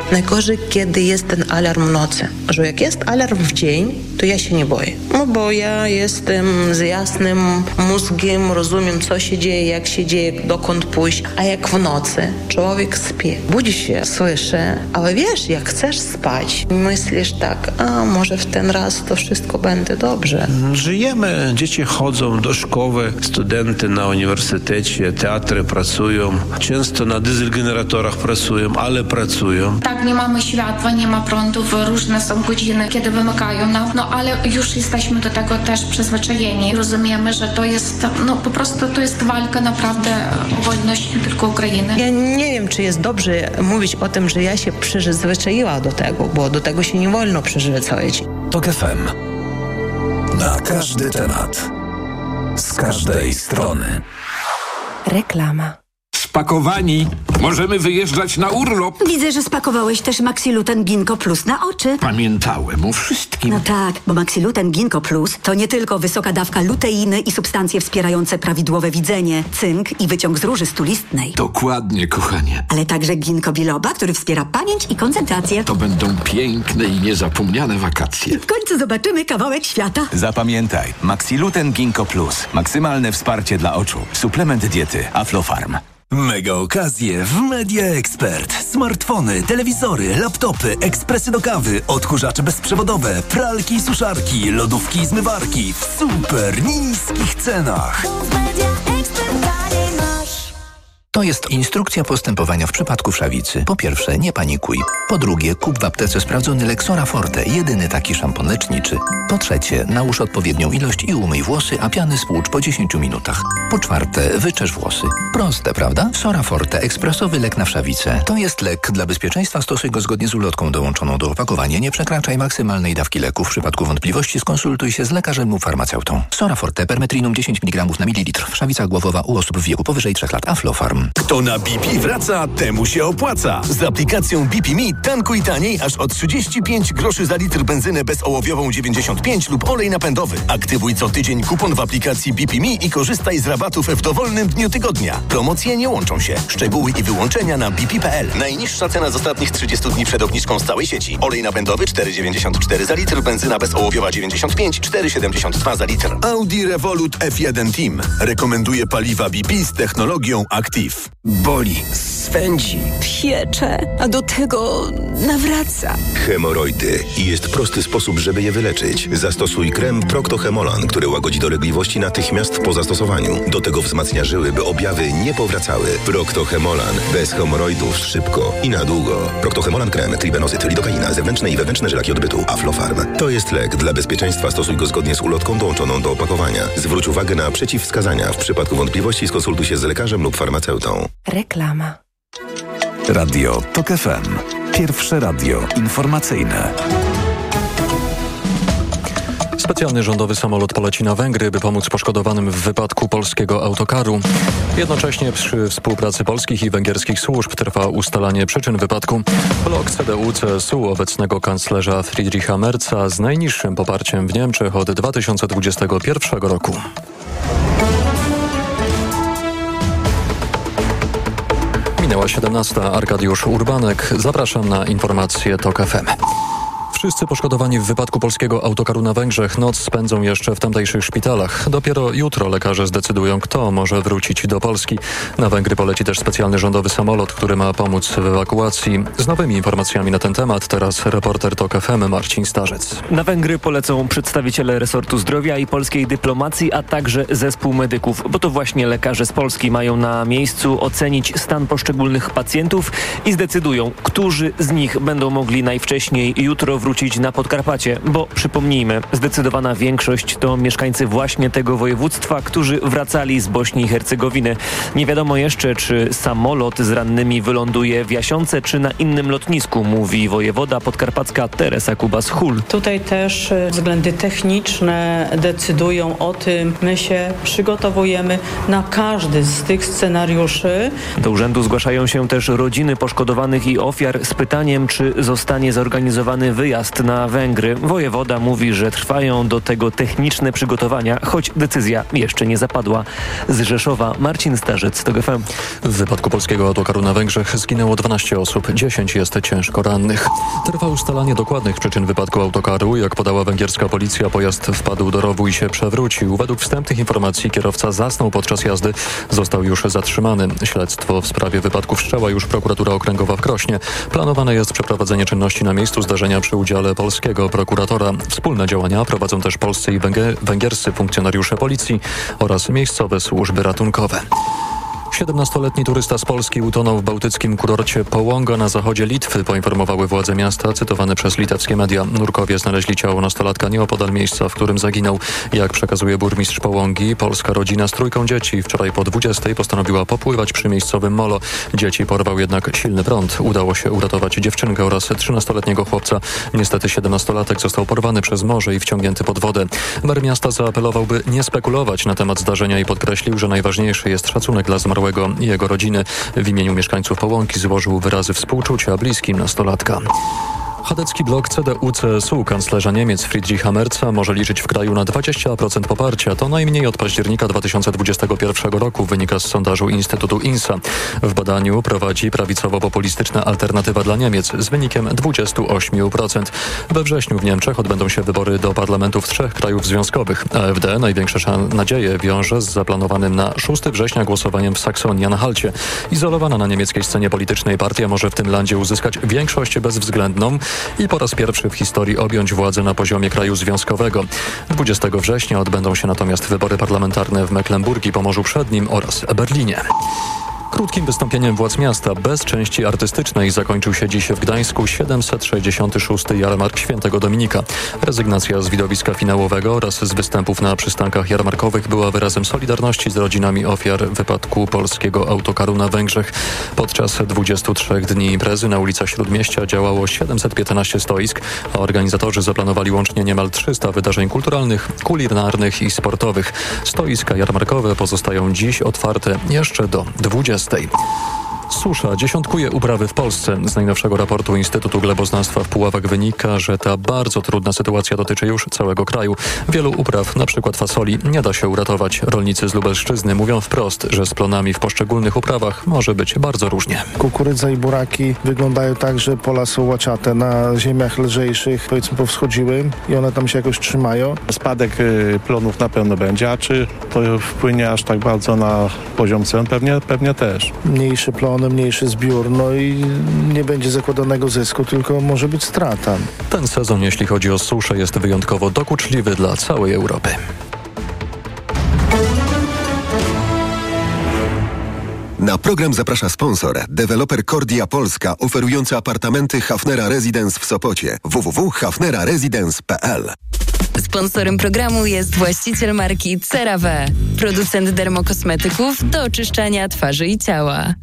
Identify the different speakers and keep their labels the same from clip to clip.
Speaker 1: Najgorzej, kiedy jest ten alarm w nocy. Że jak jest alarm w dzień, to ja się nie boję. No bo ja jestem z jasnym mózgiem, rozumiem, co się dzieje, jak się dzieje, dokąd pójść. A jak w nocy człowiek śpi, budzi się, słyszy, ale wiesz, jak chcesz spać, myślisz tak, a może w ten raz to wszystko będzie dobrze.
Speaker 2: Żyjemy, dzieci chodzą do szkoły, studenty na uniwersytecie, teatry pracują, często na dieselgeneratorach pracują, ale pracują.
Speaker 3: Tak, nie mamy światła, nie ma prądów, różne są godziny, kiedy wymykają nam, no ale już jesteśmy do tego też przyzwyczajeni. Rozumiemy, że to jest, no po prostu to jest walka naprawdę o wolność nie tylko Ukrainy.
Speaker 1: Ja nie wiem, czy jest dobrze mówić o tym, że ja się przyzwyczaiła do tego, bo do tego się nie wolno przyzwyczaić.
Speaker 4: TOK FM. Na każdy temat. Z każdej strony.
Speaker 5: Reklama.
Speaker 6: Spakowani. Możemy wyjeżdżać na urlop.
Speaker 5: Widzę, że spakowałeś też Maxiluten Ginkgo Plus na oczy.
Speaker 6: Pamiętałem o wszystkim.
Speaker 5: No tak, bo Maxiluten Ginkgo Plus to nie tylko wysoka dawka luteiny i substancje wspierające prawidłowe widzenie, cynk i wyciąg z róży stulistnej.
Speaker 6: Dokładnie, kochanie.
Speaker 5: Ale także ginkgo biloba, który wspiera pamięć i koncentrację.
Speaker 6: To będą piękne i niezapomniane wakacje.
Speaker 5: W końcu zobaczymy kawałek świata.
Speaker 7: Zapamiętaj, Maxiluten Ginkgo Plus. Maksymalne wsparcie dla oczu. Suplement diety Aflofarm.
Speaker 4: Mega okazje w Media Expert. Smartfony, telewizory, laptopy, ekspresy do kawy, odkurzacze bezprzewodowe, pralki i suszarki, lodówki i zmywarki w super niskich cenach.
Speaker 8: To jest instrukcja postępowania w przypadku wszawicy. Po pierwsze, nie panikuj. Po drugie, kup w aptece sprawdzony Lexora Forte, jedyny taki szampon leczniczy. Po trzecie, nałóż odpowiednią ilość i umyj włosy, a piany spłucz po 10 minutach. Po czwarte, wyczesz włosy. Proste, prawda? Sora Forte, ekspresowy lek na wszawicę. To jest lek. Dla bezpieczeństwa stosuj go zgodnie z ulotką dołączoną do opakowania. Nie przekraczaj maksymalnej dawki leku. W przypadku wątpliwości skonsultuj się z lekarzem lub farmaceutą. Sora Forte, permetrinum 10 mg na mililitr. Wszawica głowowa u osób w wieku powyżej 3 lat. Aflofarm.
Speaker 4: Kto na BP wraca, temu się opłaca. Z aplikacją BP Me tankuj taniej aż o 35 groszy za litr benzynę bezołowiową 95 lub olej napędowy. Aktywuj co tydzień kupon w aplikacji BP Me i korzystaj z rabatów w dowolnym dniu tygodnia. Promocje nie łączą się. Szczegóły i wyłączenia na bp.pl. Najniższa cena z ostatnich 30 dni przed obniżką z całej sieci. Olej napędowy 4,94 za litr, benzyna bezołowiowa 95, 4,72 za litr. Audi Revolut F1 Team rekomenduje paliwa BP z technologią Active.
Speaker 9: Boli, swędzi, piecze, a do tego nawraca.
Speaker 10: Hemoroidy. I jest prosty sposób, żeby je wyleczyć. Zastosuj krem Procto-Hemolan, który łagodzi dolegliwości natychmiast po zastosowaniu. Do tego wzmacnia żyły, by objawy nie powracały. Procto-Hemolan. Bez hemoroidów szybko i na długo. Procto-Hemolan krem, tribenozyt, lidokaina, zewnętrzne i wewnętrzne żelaki odbytu. Aflofarm. To jest lek. Dla bezpieczeństwa stosuj go zgodnie z ulotką dołączoną do opakowania. Zwróć uwagę na przeciwwskazania. W przypadku wątpliwości skonsultuj się z lekarzem lub farmaceutą.
Speaker 5: Reklama.
Speaker 4: Radio TOK FM. Pierwsze radio informacyjne.
Speaker 11: Specjalny rządowy samolot poleci na Węgry, by pomóc poszkodowanym w wypadku polskiego autokaru. Jednocześnie przy współpracy polskich i węgierskich służb trwa ustalanie przyczyn wypadku. Blok CDU-CSU obecnego kanclerza Friedricha Merza z najniższym poparciem w Niemczech od 2021 roku. Minęła 17. Arkadiusz Urbanek. Zapraszam na informacje TOK FM. Wszyscy poszkodowani w wypadku polskiego autokaru na Węgrzech noc spędzą jeszcze w tamtejszych szpitalach. Dopiero jutro lekarze zdecydują, kto może wrócić do Polski. Na Węgry poleci też specjalny rządowy samolot, który ma pomóc w ewakuacji. Z nowymi informacjami na ten temat teraz reporter TOK FM Marcin Starzec.
Speaker 12: Na Węgry polecą przedstawiciele resortu zdrowia i polskiej dyplomacji, a także zespół medyków, bo to właśnie lekarze z Polski mają na miejscu ocenić stan poszczególnych pacjentów i zdecydują, którzy z nich będą mogli najwcześniej jutro wrócić na Podkarpacie, bo przypomnijmy, zdecydowana większość to mieszkańcy właśnie tego województwa, którzy wracali z Bośni i Hercegowiny. Nie wiadomo jeszcze, czy samolot z rannymi wyląduje w Jasionce, czy na innym lotnisku, mówi wojewoda podkarpacka Teresa Kubas-Hul.
Speaker 13: Tutaj też względy techniczne decydują o tym. My się przygotowujemy na każdy z tych scenariuszy.
Speaker 12: Do urzędu zgłaszają się też rodziny poszkodowanych i ofiar z pytaniem, czy zostanie zorganizowany wyjazd wyjazd na Węgry. Wojewoda mówi, że trwają do tego techniczne przygotowania, choć decyzja jeszcze nie zapadła. Z Rzeszowa Marcin Starzec, TOG FM.
Speaker 11: W wypadku polskiego autokaru na Węgrzech zginęło 12 osób, 10 jest ciężko rannych. Trwa ustalanie dokładnych przyczyn wypadku autokaru. Jak podała węgierska policja, pojazd wpadł do rowu i się przewrócił. Według wstępnych informacji kierowca zasnął podczas jazdy. Został już zatrzymany. Śledztwo w sprawie wypadku wszczęła już prokuratura okręgowa w Krośnie. Planowane jest przeprowadzenie czynności na miejscu zdarzenia przy udziale polskiego prokuratora. Wspólne działania prowadzą też polscy i węgierscy funkcjonariusze policji oraz miejscowe służby ratunkowe. 17-letni turysta z Polski utonął w bałtyckim kurorcie Połąga na zachodzie Litwy, poinformowały władze miasta, cytowane przez litewskie media. Nurkowie znaleźli ciało nastolatka nieopodal miejsca, w którym zaginął. Jak przekazuje burmistrz Połągi, polska rodzina z 3 dzieci wczoraj po 20 postanowiła popływać przy miejscowym molo. Dzieci porwał jednak silny prąd. Udało się uratować dziewczynkę oraz 13-letniego chłopca. Niestety 17-latek został porwany przez morze i wciągnięty pod wodę. Mer miasta zaapelował, by nie spekulować na temat zdarzenia i podkreślił, że najważniejszy jest szacunek dla zmarłego i jego rodziny. W imieniu mieszkańców Połąki złożył wyrazy współczucia bliskim nastolatka. Chadecki blok CDU-CSU kanclerza Niemiec Friedricha Merza może liczyć w kraju na 20% poparcia. To najmniej od października 2021 roku, wynika z sondażu Instytutu INSA. W badaniu prowadzi prawicowo-populistyczna Alternatywa dla Niemiec z wynikiem 28%. We wrześniu w Niemczech odbędą się wybory do parlamentów 3 krajów związkowych. AfD największe nadzieje wiąże z zaplanowanym na 6 września głosowaniem w Saksonii-Anhalcie. Izolowana na niemieckiej scenie politycznej partia może w tym landzie uzyskać większość bezwzględną i po raz pierwszy w historii objąć władzę na poziomie kraju związkowego. 20 września odbędą się natomiast wybory parlamentarne w Mecklenburgii, Pomorzu Przednim oraz Berlinie. Krótkim wystąpieniem władz miasta bez części artystycznej zakończył się dziś w Gdańsku 766. jarmark Świętego Dominika. Rezygnacja z widowiska finałowego oraz z występów na przystankach jarmarkowych była wyrazem solidarności z rodzinami ofiar wypadku polskiego autokaru na Węgrzech. Podczas 23 dni imprezy na ulicach Śródmieścia działało 715 stoisk, a organizatorzy zaplanowali łącznie niemal 300 wydarzeń kulturalnych, kulinarnych i sportowych. Stoiska jarmarkowe pozostają dziś otwarte jeszcze do 20. Susza dziesiątkuje uprawy w Polsce. Z najnowszego raportu Instytutu Gleboznawstwa w Puławach wynika, że ta bardzo trudna sytuacja dotyczy już całego kraju. Wielu upraw, na przykład fasoli, nie da się uratować. Rolnicy z Lubelszczyzny mówią wprost, że z plonami w poszczególnych uprawach może być bardzo różnie.
Speaker 14: Kukurydza i buraki wyglądają tak, że pola są łaciate. Na ziemiach lżejszych, powiedzmy, powschodziły i one tam się jakoś trzymają.
Speaker 15: Spadek plonów na pewno będzie, a czy to wpłynie aż tak bardzo na poziom cen? Pewnie też.
Speaker 14: Mniejszy plon, mniejszy zbiór, no i nie będzie zakładanego zysku, tylko może być strata.
Speaker 11: Ten sezon, jeśli chodzi o suszę, jest wyjątkowo dokuczliwy dla całej Europy.
Speaker 16: Na program zaprasza sponsor, deweloper Kordia Polska, oferujący apartamenty Hafnera Residence w Sopocie. www.hafneraresidence.pl.
Speaker 17: Sponsorem programu jest właściciel marki CeraVe, producent dermokosmetyków do oczyszczania twarzy i ciała.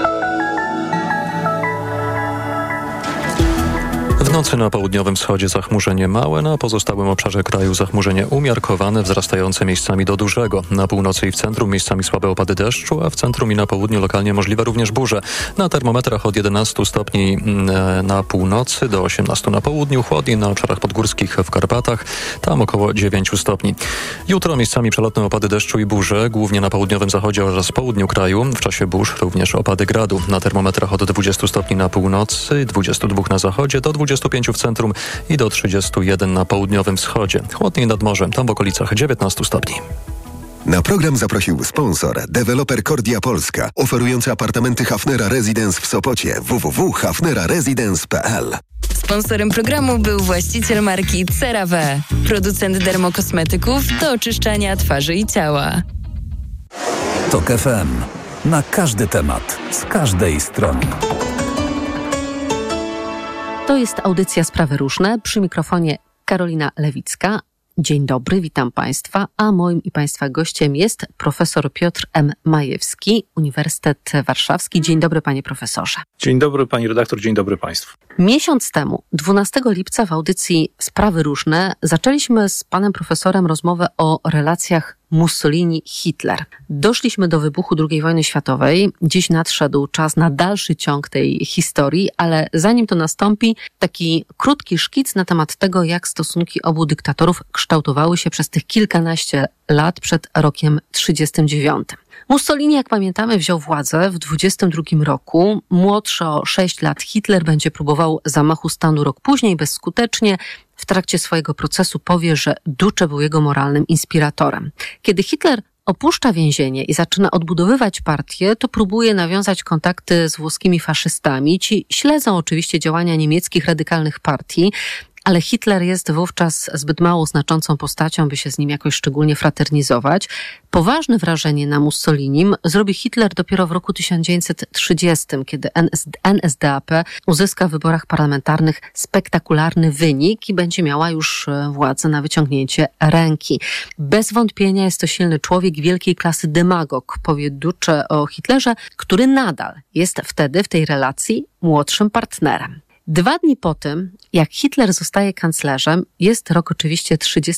Speaker 11: W nocy na południowym wschodzie zachmurzenie małe, na pozostałym obszarze kraju zachmurzenie umiarkowane, wzrastające miejscami do dużego. Na północy i w centrum miejscami słabe opady deszczu, a w centrum i na południu lokalnie możliwe również burze. Na termometrach od 11 stopni na północy do 18 na południu, chłodniej na obszarach podgórskich w Karpatach, tam około 9 stopni. Jutro miejscami przelotne opady deszczu i burze, głównie na południowym zachodzie oraz południu kraju. W czasie burz również opady gradu. Na termometrach od 20 stopni na północy, 22 na zachodzie, do 25 w centrum i do 31 na południowym wschodzie. Chłodniej nad morzem, tam w okolicach 19 stopni.
Speaker 16: Na program zaprosił sponsor, deweloper Kordia Polska, oferujący apartamenty Hafnera Residence w Sopocie. www.hafneraresidence.pl.
Speaker 17: Sponsorem programu był właściciel marki CeraVe, producent dermokosmetyków do oczyszczania twarzy i ciała.
Speaker 18: TOK FM. Na każdy temat, z każdej strony.
Speaker 19: To jest audycja Sprawy Różne. Przy mikrofonie Karolina Lewicka. Dzień dobry, witam Państwa, a moim i Państwa gościem jest profesor Piotr M. Majewski, Uniwersytet Warszawski. Dzień dobry, panie profesorze.
Speaker 15: Dzień dobry, pani redaktor, dzień dobry państwu.
Speaker 19: Miesiąc temu, 12 lipca w audycji Sprawy Różne zaczęliśmy z panem profesorem rozmowę o relacjach Mussolini, Hitler. Doszliśmy do wybuchu II wojny światowej. Dziś nadszedł czas na dalszy ciąg tej historii, ale zanim to nastąpi, taki krótki szkic na temat tego, jak stosunki obu dyktatorów kształtowały się przez tych kilkanaście lat przed rokiem 1939. Mussolini, jak pamiętamy, wziął władzę w 1922 roku. Młodszy o 6 lat Hitler będzie próbował zamachu stanu rok później, bezskutecznie. W trakcie swojego procesu powie, że Duce był jego moralnym inspiratorem. Kiedy Hitler opuszcza więzienie i zaczyna odbudowywać partię, to próbuje nawiązać kontakty z włoskimi faszystami. Ci śledzą oczywiście działania niemieckich radykalnych partii, ale Hitler jest wówczas zbyt mało znaczącą postacią, by się z nim jakoś szczególnie fraternizować. Poważne wrażenie na Mussolinim zrobi Hitler dopiero w roku 1930, kiedy NSDAP uzyska w wyborach parlamentarnych spektakularny wynik i będzie miała już władzę na wyciągnięcie ręki. Bez wątpienia jest to silny człowiek, wielkiej klasy demagog, powie Duce o Hitlerze, który nadal jest wtedy w tej relacji młodszym partnerem. 2 dni po tym, jak Hitler zostaje kanclerzem, jest rok oczywiście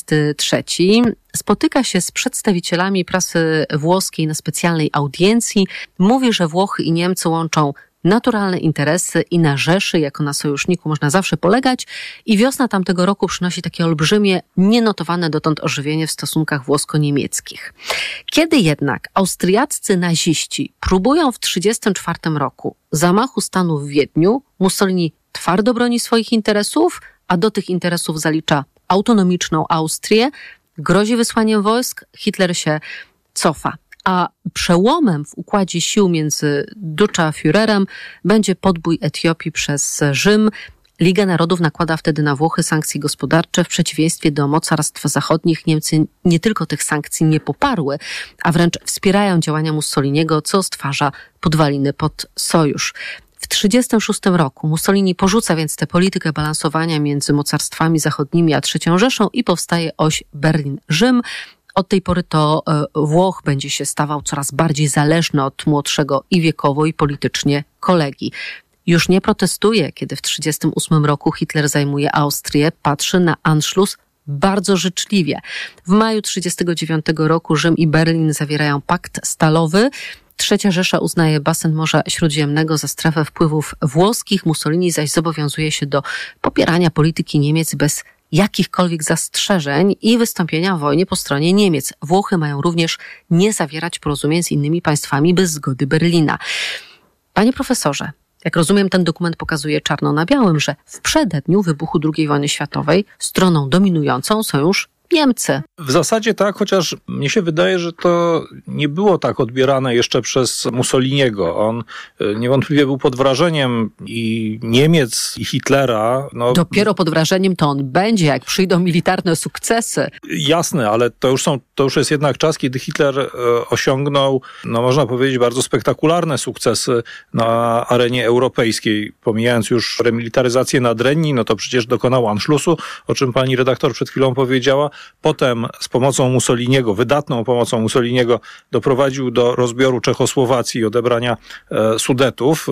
Speaker 19: 1933, spotyka się z przedstawicielami prasy włoskiej na specjalnej audiencji, mówi, że Włochy i Niemcy łączą naturalne interesy i na Rzeszy, jako na sojuszniku, można zawsze polegać i wiosna tamtego roku przynosi takie olbrzymie, nienotowane dotąd ożywienie w stosunkach włosko-niemieckich. Kiedy jednak austriaccy naziści próbują w 1934 roku zamachu stanu w Wiedniu, Mussolini twardo broni swoich interesów, a do tych interesów zalicza autonomiczną Austrię, grozi wysłaniem wojsk, Hitler się cofa. A przełomem w układzie sił między Duce a Führerem będzie podbój Etiopii przez Rzym. Liga Narodów nakłada wtedy na Włochy sankcje gospodarcze. W przeciwieństwie do mocarstw zachodnich Niemcy nie tylko tych sankcji nie poparły, a wręcz wspierają działania Mussoliniego, co stwarza podwaliny pod sojusz. W 1936 roku Mussolini porzuca więc tę politykę balansowania między mocarstwami zachodnimi a III Rzeszą i powstaje oś Berlin-Rzym. Od tej pory to Włoch będzie się stawał coraz bardziej zależny od młodszego i wiekowo, i politycznie kolegi. Już nie protestuje, kiedy w 1938 roku Hitler zajmuje Austrię, patrzy na Anschluss bardzo życzliwie. W maju 1939 roku Rzym i Berlin zawierają pakt stalowy. III Rzesza uznaje basen Morza Śródziemnego za strefę wpływów włoskich, Mussolini zaś zobowiązuje się do popierania polityki Niemiec bez jakichkolwiek zastrzeżeń i wystąpienia w wojnie po stronie Niemiec. Włochy mają również nie zawierać porozumień z innymi państwami bez zgody Berlina. Panie profesorze, jak rozumiem, ten dokument pokazuje czarno na białym, że w przededniu wybuchu II wojny światowej stroną dominującą są już Niemcy.
Speaker 20: W zasadzie tak, chociaż mnie się wydaje, że to nie było tak odbierane jeszcze przez Mussoliniego. On niewątpliwie był pod wrażeniem i Niemiec, i Hitlera.
Speaker 19: Dopiero pod wrażeniem to on będzie, jak przyjdą militarne sukcesy.
Speaker 20: Jasne, ale to już jest jednak czas, kiedy Hitler osiągnął, można powiedzieć, bardzo spektakularne sukcesy na arenie europejskiej. Pomijając już remilitaryzację Nadrenii, to przecież dokonał Anschlussu, o czym pani redaktor przed chwilą powiedziała. Potem z pomocą Mussoliniego, wydatną pomocą Mussoliniego, doprowadził do rozbioru Czechosłowacji i odebrania Sudetów.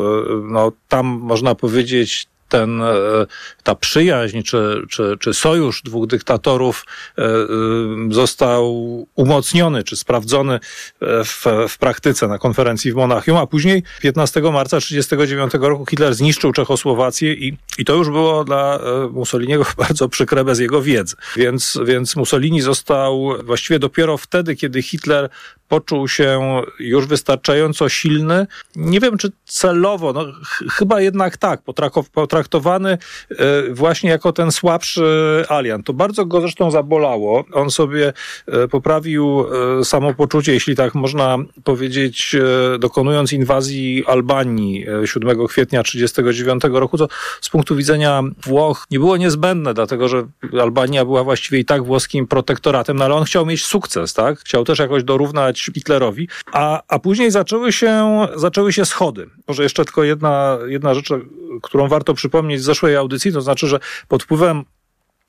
Speaker 20: Tam można powiedzieć, ta przyjaźń czy sojusz dwóch dyktatorów został umocniony czy sprawdzony w praktyce na konferencji w Monachium, a później 15 marca 1939 roku Hitler zniszczył Czechosłowację i to już było dla Mussoliniego bardzo przykre bez jego wiedzy. Więc Mussolini został właściwie dopiero wtedy, kiedy Hitler poczuł się już wystarczająco silny. Nie wiem, czy celowo, chyba jednak tak, potraktowany właśnie jako ten słabszy aliant. To bardzo go zresztą zabolało. On sobie poprawił samopoczucie, jeśli tak można powiedzieć, dokonując inwazji Albanii 7 kwietnia 1939 roku, co z punktu widzenia Włoch nie było niezbędne, dlatego że Albania była właściwie i tak włoskim protektoratem, ale on chciał mieć sukces, tak? Chciał też jakoś dorównać Hitlerowi, a później zaczęły się schody. Może jeszcze tylko jedna rzecz, którą warto przypomnieć z zeszłej audycji, to znaczy, że pod wpływem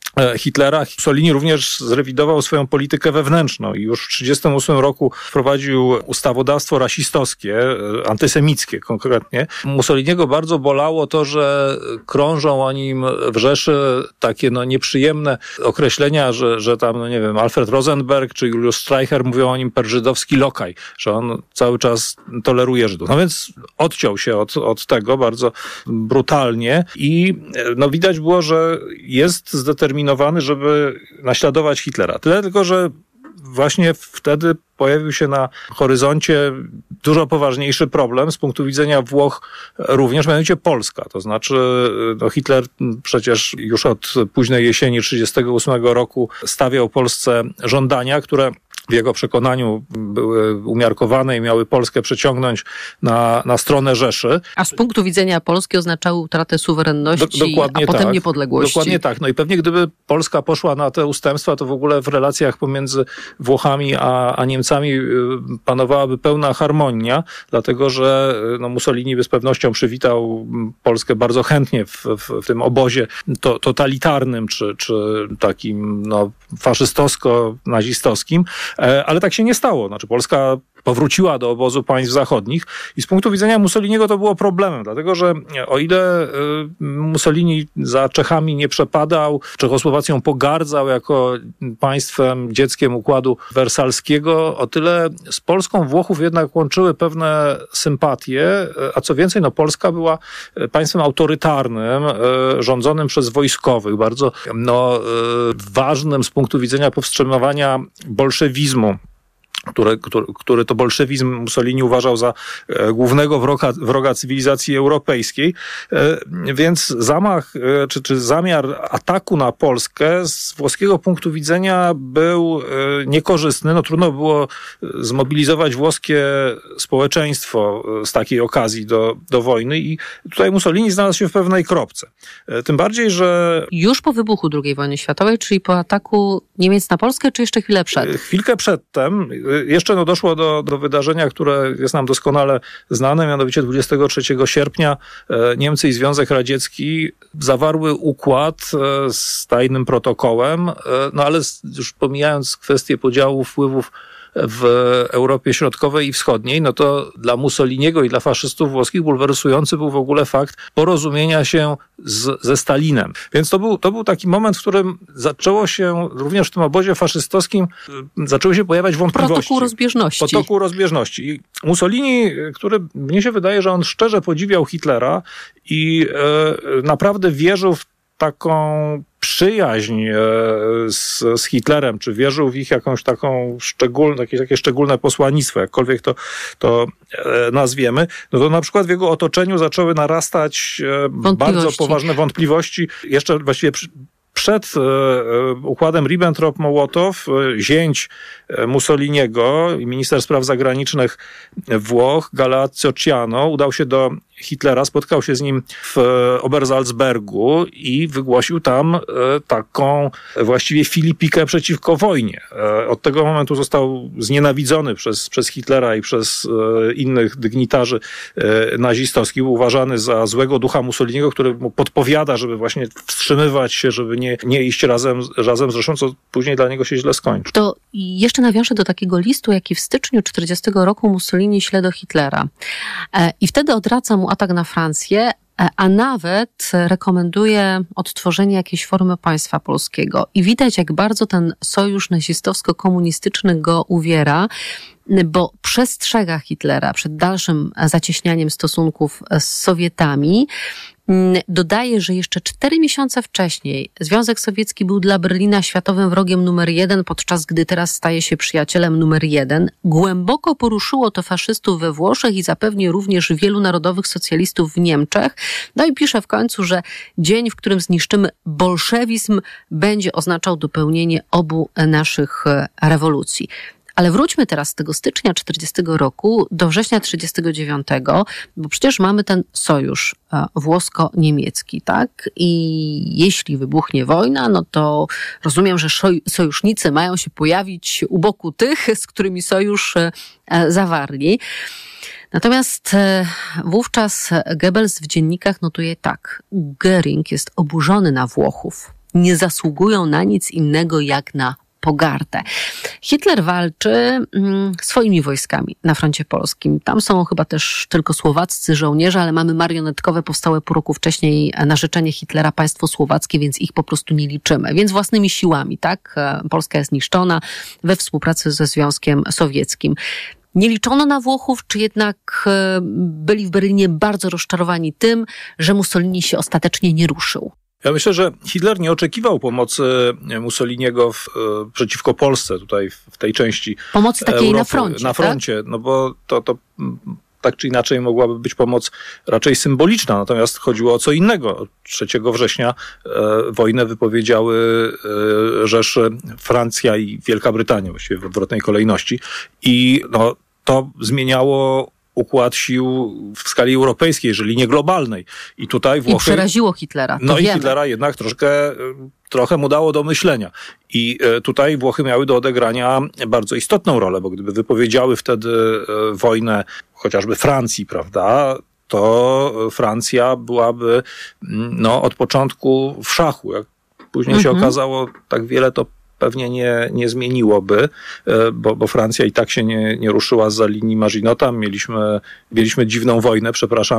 Speaker 20: Hitlera. Mussolini również zrewidował swoją politykę wewnętrzną i już w 1938 roku wprowadził ustawodawstwo rasistowskie, antysemickie konkretnie. Mussoliniego bardzo bolało to, że krążą o nim w Rzeszy takie nieprzyjemne określenia, że tam, Alfred Rosenberg czy Julius Streicher mówią o nim per żydowski lokaj, że on cały czas toleruje Żydów. No więc odciął się od tego bardzo brutalnie i widać było, że jest zdeterminowany, żeby naśladować Hitlera. Tyle tylko, że właśnie wtedy pojawił się na horyzoncie dużo poważniejszy problem z punktu widzenia Włoch również, mianowicie Polska. To znaczy Hitler przecież już od późnej jesieni 1938 roku stawiał Polsce żądania, które w jego przekonaniu były umiarkowane i miały Polskę przeciągnąć na stronę Rzeszy.
Speaker 19: A z punktu widzenia Polski oznaczały utratę suwerenności, a potem niepodległości.
Speaker 20: Dokładnie tak. No i pewnie gdyby Polska poszła na te ustępstwa, to w ogóle w relacjach pomiędzy Włochami a Niemcami panowałaby pełna harmonia, dlatego że Mussolini by z pewnością przywitał Polskę bardzo chętnie w tym obozie totalitarnym, czy takim faszystowsko-nazistowskim. Ale tak się nie stało. Znaczy Polska powróciła do obozu państw zachodnich i z punktu widzenia Mussoliniego to było problemem, dlatego że o ile Mussolini za Czechami nie przepadał, Czechosłowacją pogardzał jako państwem, dzieckiem układu wersalskiego, o tyle z Polską Włochów jednak łączyły pewne sympatie, a co więcej, Polska była państwem autorytarnym, rządzonym przez wojskowych, bardzo ważnym z punktu widzenia powstrzymywania bolszewizmu, który to bolszewizm Mussolini uważał za głównego wroga cywilizacji europejskiej. Więc zamach, czy zamiar ataku na Polskę z włoskiego punktu widzenia był niekorzystny. Trudno było zmobilizować włoskie społeczeństwo z takiej okazji do wojny i tutaj Mussolini znalazł się w pewnej kropce. Tym bardziej, że...
Speaker 19: Już po wybuchu II wojny światowej, czyli po ataku Niemiec na Polskę, czy jeszcze chwilę przed?
Speaker 20: Chwilkę przedtem. Jeszcze doszło do wydarzenia, które jest nam doskonale znane, mianowicie 23 sierpnia Niemcy i Związek Radziecki zawarły układ z tajnym protokołem, ale już pomijając kwestię podziału wpływów w Europie Środkowej i Wschodniej, to dla Mussoliniego i dla faszystów włoskich bulwersujący był w ogóle fakt porozumienia się ze Stalinem. Więc to był taki moment, w którym zaczęło się, również w tym obozie faszystowskim, zaczęły się pojawiać wątpliwości. Protokół rozbieżności. I Mussolini, który, mnie się wydaje, że on szczerze podziwiał Hitlera i naprawdę wierzył w taką przyjaźń z Hitlerem, czy wierzył w ich jakąś taką takie szczególne posłannictwo, jakkolwiek to nazwiemy, to na przykład w jego otoczeniu zaczęły narastać bardzo poważne wątpliwości. Jeszcze właściwie przed układem Ribbentrop-Mołotow zięć Mussoliniego i minister spraw zagranicznych Włoch, Galeazzo Ciano, udał się do Hitlera, spotkał się z nim w Obersalzbergu i wygłosił tam taką właściwie filipikę przeciwko wojnie. Od tego momentu został znienawidzony przez Hitlera i przez innych dygnitarzy nazistowskich. Był uważany za złego ducha Mussoliniego, który mu podpowiada, żeby właśnie wstrzymywać się, żeby nie iść razem z Rzeszą, co później dla niego się źle skończy.
Speaker 19: To jeszcze nawiążę do takiego listu, jaki w styczniu 1940 roku Mussolini śle do Hitlera. I wtedy odwraca mu atak na Francję, a nawet rekomenduje odtworzenie jakiejś formy państwa polskiego. I widać, jak bardzo ten sojusz nazistowsko-komunistyczny go uwiera, bo przestrzega Hitlera przed dalszym zacieśnianiem stosunków z Sowietami. Dodaje, że jeszcze 4 miesiące wcześniej Związek Sowiecki był dla Berlina światowym wrogiem numer 1, podczas gdy teraz staje się przyjacielem numer 1. Głęboko poruszyło to faszystów we Włoszech i zapewne również wielu narodowych socjalistów w Niemczech. No i pisze w końcu, że dzień, w którym zniszczymy bolszewizm, będzie oznaczał dopełnienie obu naszych rewolucji. Ale wróćmy teraz z tego stycznia 40 roku do września 39, bo przecież mamy ten sojusz włosko-niemiecki, tak? I jeśli wybuchnie wojna, to rozumiem, że sojusznicy mają się pojawić u boku tych, z którymi sojusz zawarli. Natomiast wówczas Goebbels w dziennikach notuje tak. Göring jest oburzony na Włochów. nie zasługują na nic innego jak na pogardę. Hitler walczy swoimi wojskami na froncie polskim. Tam są chyba też tylko słowaccy żołnierze, ale mamy marionetkowe powstałe pół roku wcześniej na życzenie Hitlera państwo słowackie, więc ich po prostu nie liczymy. Więc własnymi siłami, tak? Polska jest niszczona we współpracy ze Związkiem Sowieckim. Nie liczono na Włochów, czy jednak byli w Berlinie bardzo rozczarowani tym, że Mussolini się ostatecznie nie ruszył?
Speaker 20: Ja myślę, że Hitler nie oczekiwał pomocy Mussoliniego przeciwko Polsce tutaj w tej części
Speaker 19: pomocy takiej
Speaker 20: Europy,
Speaker 19: na froncie,
Speaker 20: tak? No bo to tak czy inaczej mogłaby być pomoc raczej symboliczna, natomiast chodziło o co innego. 3 września wojnę wypowiedziały Rzeszy Francja i Wielka Brytania, właściwie w odwrotnej kolejności. I to zmieniało układ sił w skali europejskiej, jeżeli nie globalnej. I tutaj Włochy...
Speaker 19: I przeraziło Hitlera.
Speaker 20: No i
Speaker 19: wiemy.
Speaker 20: Hitlera jednak trochę mu dało do myślenia. I tutaj Włochy miały do odegrania bardzo istotną rolę, bo gdyby wypowiedziały wtedy wojnę chociażby Francji, prawda, to Francja byłaby od początku w szachu. Jak później się okazało, tak wiele to pewnie nie zmieniłoby, bo Francja i tak się nie ruszyła zza linii Maginota. Mieliśmy dziwną wojnę,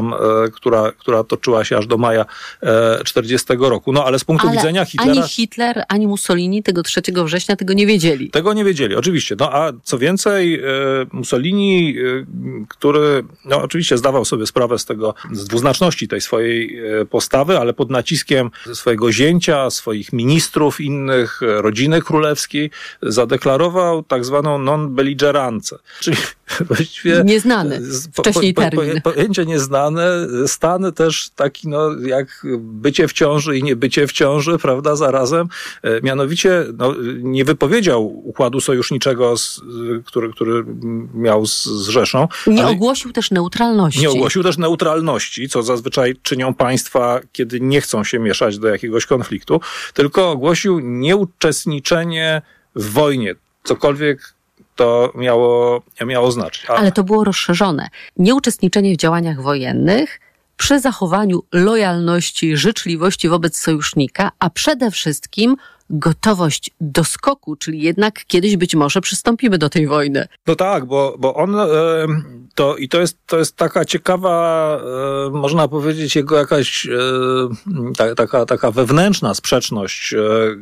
Speaker 20: która toczyła się aż do maja 40 roku. No ale z punktu widzenia Hitlera...
Speaker 19: Ani Hitler, ani Mussolini tego 3 września tego nie wiedzieli.
Speaker 20: Tego nie wiedzieli, oczywiście. No a co więcej, Mussolini, który oczywiście zdawał sobie sprawę z dwuznaczności tej swojej postawy, ale pod naciskiem swojego zięcia, swoich ministrów, innych, rodziny królewskiej, zadeklarował tak zwaną non-belligerancję. Czyli właściwie...
Speaker 19: Nieznany wcześniej termin.
Speaker 20: Pojęcie nieznane, stan też taki jak bycie w ciąży i niebycie w ciąży, prawda, zarazem. Mianowicie nie wypowiedział układu sojuszniczego, który miał z Rzeszą.
Speaker 19: Nie ogłosił też neutralności.
Speaker 20: Nie ogłosił też neutralności, co zazwyczaj czynią państwa, kiedy nie chcą się mieszać do jakiegoś konfliktu, tylko ogłosił nieuczestniczenie w wojnie, cokolwiek to miało znaczyć.
Speaker 19: Ale to było rozszerzone. Nieuczestniczenie w działaniach wojennych przy zachowaniu lojalności, życzliwości wobec sojusznika, a przede wszystkim gotowość do skoku, czyli jednak kiedyś być może przystąpimy do tej wojny.
Speaker 20: No tak, bo on to jest taka ciekawa, można powiedzieć, jego jakaś taka wewnętrzna sprzeczność.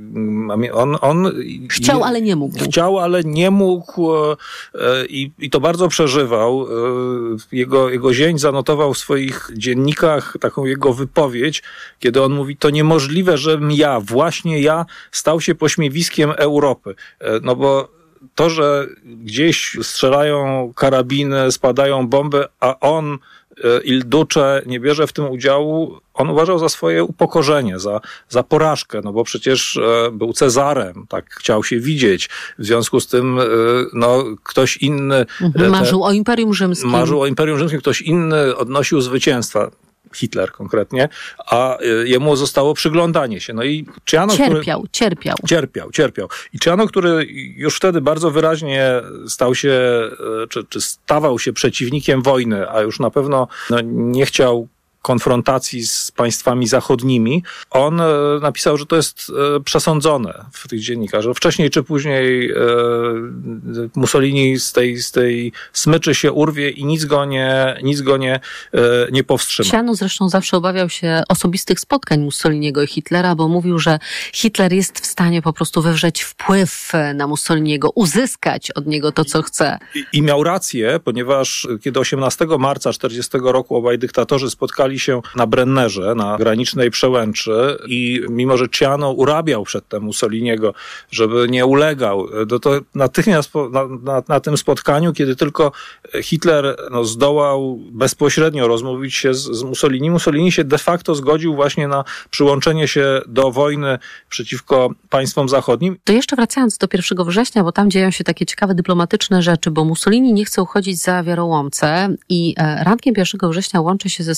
Speaker 20: On
Speaker 19: chciał, ale nie mógł.
Speaker 20: Chciał, ale nie mógł i to bardzo przeżywał. Jego zięć zanotował w swoich dziennikach taką jego wypowiedź, kiedy on mówi, to niemożliwe, żebym właśnie ja stał się pośmiewiskiem Europy. No bo to, że gdzieś strzelają karabiny, spadają bomby, a on, Il Duce, nie bierze w tym udziału, on uważał za swoje upokorzenie, za porażkę, no bo przecież był Cezarem, tak chciał się widzieć. W związku z tym ktoś inny...
Speaker 19: Marzył o Imperium Rzymskim.
Speaker 20: Marzył o Imperium Rzymskim, ktoś inny odnosił zwycięstwa. Hitler konkretnie, a jemu zostało przyglądanie się. No i Ciano, cierpiał. I Ciano, który już wtedy bardzo wyraźnie stał się, czy stawał się przeciwnikiem wojny, a już na pewno nie chciał konfrontacji z państwami zachodnimi, on napisał, że to jest przesądzone w tych dziennikach, że wcześniej czy później Mussolini z tej smyczy się urwie i nic go nie powstrzyma.
Speaker 19: Ciano zresztą zawsze obawiał się osobistych spotkań Mussoliniego i Hitlera, bo mówił, że Hitler jest w stanie po prostu wywrzeć wpływ na Mussoliniego, uzyskać od niego to, co chce.
Speaker 20: I miał rację, ponieważ kiedy 18 marca 40 roku obaj dyktatorzy spotkali się na Brennerze, na granicznej przełęczy i mimo, że Ciano urabiał przedtem Mussoliniego, żeby nie ulegał, to natychmiast na tym spotkaniu, kiedy tylko Hitler zdołał bezpośrednio rozmówić się z Mussolini się de facto zgodził właśnie na przyłączenie się do wojny przeciwko państwom zachodnim.
Speaker 19: To jeszcze wracając do 1 września, bo tam dzieją się takie ciekawe dyplomatyczne rzeczy, bo Mussolini nie chce uchodzić za wiarołomcę i rankiem 1 września łączy się ze swoim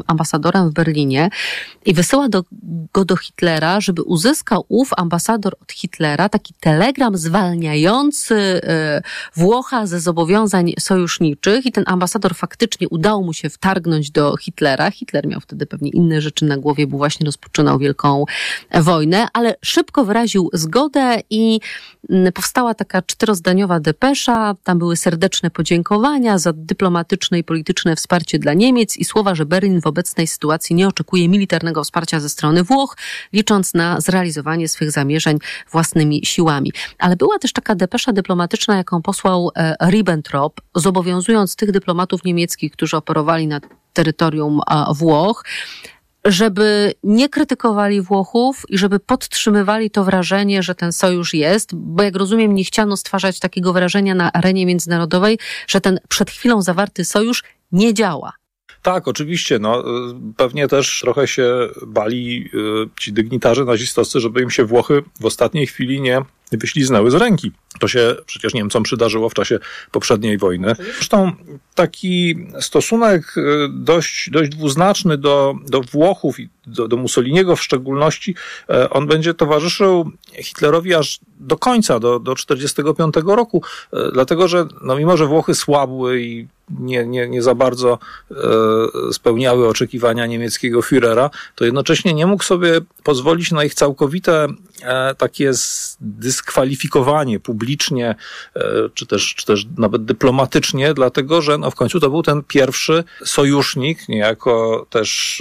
Speaker 19: ambasadorem w Berlinie i wysyła go do Hitlera, żeby uzyskał ów ambasador od Hitlera taki telegram zwalniający Włocha ze zobowiązań sojuszniczych i ten ambasador faktycznie udało mu się wtargnąć do Hitlera. Hitler miał wtedy pewnie inne rzeczy na głowie, bo właśnie rozpoczynał wielką wojnę, ale szybko wyraził zgodę i powstała taka 4-zdaniowa depesza. Tam były serdeczne podziękowania za dyplomatyczne i polityczne wsparcie dla Niemiec i słowa, że Berlin w obecnej sytuacji nie oczekuje militarnego wsparcia ze strony Włoch, licząc na zrealizowanie swych zamierzeń własnymi siłami. Ale była też taka depesza dyplomatyczna, jaką posłał Ribbentrop, zobowiązując tych dyplomatów niemieckich, którzy operowali na terytorium Włoch, żeby nie krytykowali Włochów i żeby podtrzymywali to wrażenie, że ten sojusz jest, bo jak rozumiem, nie chciano stwarzać takiego wrażenia na arenie międzynarodowej, że ten przed chwilą zawarty sojusz nie działa.
Speaker 20: Tak, oczywiście. Pewnie też trochę się bali ci dygnitarze nazistowscy, żeby im się Włochy w ostatniej chwili nie wyśliznęły z ręki. To się przecież Niemcom przydarzyło w czasie poprzedniej wojny. Zresztą taki stosunek dość dwuznaczny do Włochów i do Mussoliniego w szczególności, on będzie towarzyszył Hitlerowi aż do końca, do 1945 roku, dlatego że mimo, że Włochy słabły i nie za bardzo spełniały oczekiwania niemieckiego Führera, to jednocześnie nie mógł sobie pozwolić na ich całkowite takie dyskwalifikowanie publicznie, czy też nawet dyplomatycznie, dlatego że w końcu to był ten pierwszy sojusznik, niejako też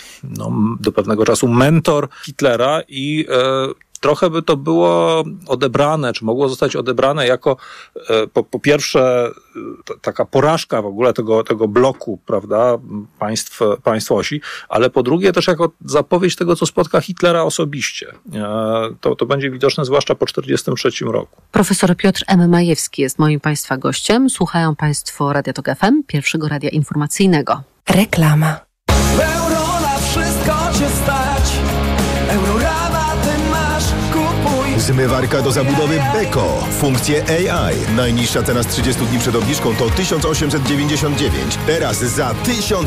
Speaker 20: do pewnego czasu mentor Hitlera i trochę by to było odebrane, czy mogło zostać odebrane jako po pierwsze taka porażka w ogóle tego bloku, prawda, państw osi, ale po drugie też jako zapowiedź tego, co spotka Hitlera osobiście. To będzie widoczne zwłaszcza po 1943 roku.
Speaker 19: Profesor Piotr M. Majewski jest moim Państwa gościem. Słuchają Państwo Radia Tok FM, pierwszego radia informacyjnego.
Speaker 21: Reklama.
Speaker 22: Euro na wszystko cię stać.
Speaker 10: Zmywarka do zabudowy Beko. Funkcje AI. Najniższa cena z 30 dni przed obniżką to 1899. Teraz za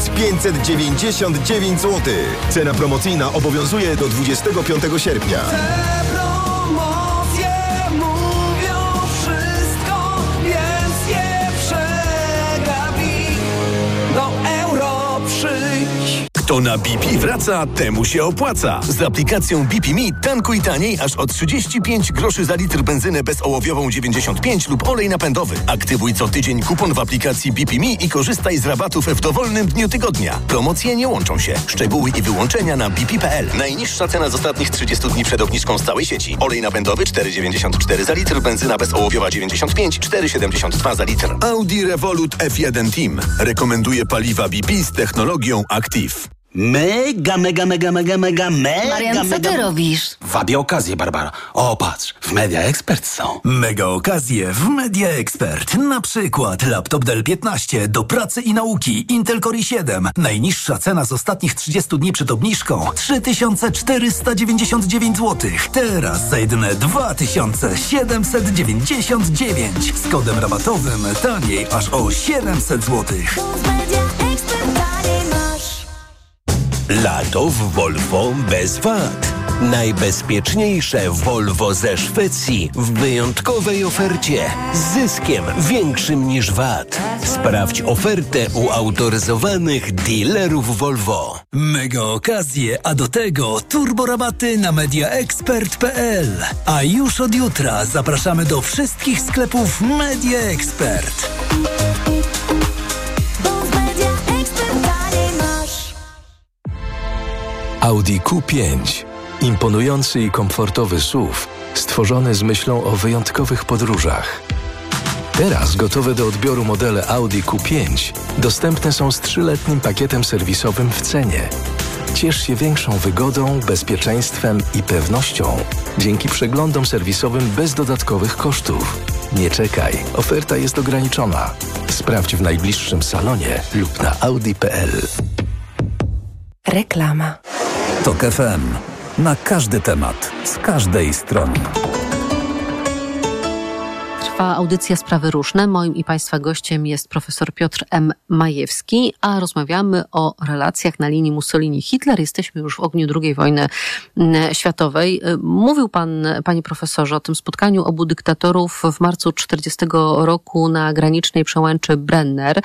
Speaker 10: 1599 zł. Cena promocyjna obowiązuje do 25 sierpnia.
Speaker 22: Te promocje mówią wszystko, więc je przegapij. Do euro przyjdź.
Speaker 4: Kto na BP wraca, temu się opłaca. Z aplikacją BP Me tankuj taniej aż o 35 groszy za litr benzynę bezołowiową 95 lub olej napędowy. Aktywuj co tydzień kupon w aplikacji BP Me i korzystaj z rabatów w dowolnym dniu tygodnia. Promocje nie łączą się. Szczegóły i wyłączenia na bp.pl. Najniższa cena z ostatnich 30 dni przed obniżką z całej sieci. Olej napędowy 4,94 za litr, benzyna bezołowiowa 95, 4,72 za litr. Audi Revolut F1 Team rekomenduje paliwa BP z technologią Active.
Speaker 23: Mega.
Speaker 17: Marian, co ty robisz?
Speaker 23: Wabię okazję, Barbara. O, patrz, w Media Expert są.
Speaker 18: Mega okazje w Media Expert. Na przykład laptop Dell 15 do pracy i nauki Intel Core i7. Najniższa cena z ostatnich 30 dni przed obniżką 3499 zł. Teraz za jedyne 2799. Z kodem rabatowym taniej aż o 700 zł.
Speaker 24: Lato w Volvo bez VAT. Najbezpieczniejsze Volvo ze Szwecji w wyjątkowej ofercie z zyskiem większym niż VAT. Sprawdź ofertę u autoryzowanych dealerów Volvo.
Speaker 18: Mega okazje, a do tego turborabaty na mediaexpert.pl. A już od jutra zapraszamy do wszystkich sklepów Media Expert.
Speaker 25: Audi Q5. Imponujący i komfortowy SUV, stworzony z myślą o wyjątkowych podróżach. Teraz gotowe do odbioru modele Audi Q5 dostępne są z 3-letnim pakietem serwisowym w cenie. Ciesz się większą wygodą, bezpieczeństwem i pewnością dzięki przeglądom serwisowym bez dodatkowych kosztów. Nie czekaj, oferta jest ograniczona. Sprawdź w najbliższym salonie lub na audi.pl.
Speaker 21: Reklama.
Speaker 18: Tok FM. Na każdy temat, z każdej strony.
Speaker 19: Trwa audycja Sprawy Różne. Moim i Państwa gościem jest profesor Piotr M. Majewski, a rozmawiamy o relacjach na linii Mussolini-Hitler. Jesteśmy już w ogniu II wojny światowej. Mówił pan, panie profesorze, o tym spotkaniu obu dyktatorów w marcu 1940 roku na granicznej przełęczy Brenner.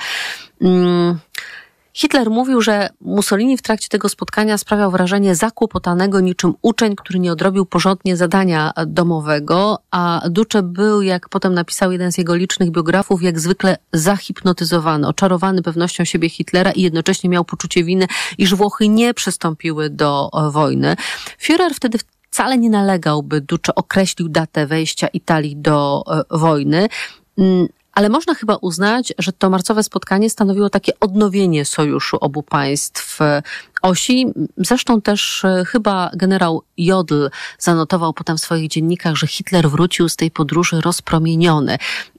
Speaker 19: Hitler mówił, że Mussolini w trakcie tego spotkania sprawiał wrażenie zakłopotanego niczym uczeń, który nie odrobił porządnie zadania domowego, a Duce był, jak potem napisał jeden z jego licznych biografów, jak zwykle zahipnotyzowany, oczarowany pewnością siebie Hitlera i jednocześnie miał poczucie winy, iż Włochy nie przystąpiły do wojny. Führer wtedy wcale nie nalegał, by Duce określił datę wejścia Italii do wojny, ale można chyba uznać, że to marcowe spotkanie stanowiło takie odnowienie sojuszu obu państw osi. Zresztą też chyba generał Jodl zanotował potem w swoich dziennikach, że Hitler wrócił z tej podróży rozpromieniony.